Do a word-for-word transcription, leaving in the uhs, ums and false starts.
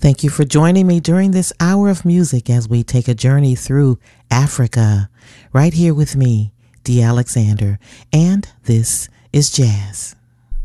Thank you for joining me during this hour of music as we take a journey through Africa. Right here with me, Dee Alexander, and this is Jazz.